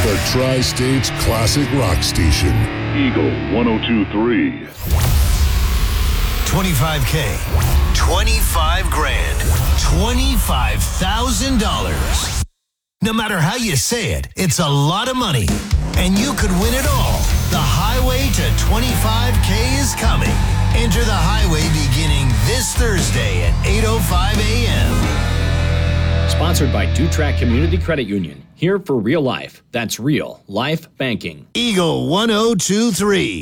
The Tri-States Classic Rock Station. Eagle 102.3. 25K, 25 grand, $25,000. No matter how you say it, it's a lot of money. And you could win it all. The highway to 25K is coming. Enter the highway beginning this Thursday at 8:05 a.m. Sponsored by Dutrack Community Credit Union. Here for real life. That's real life banking. Eagle 1023.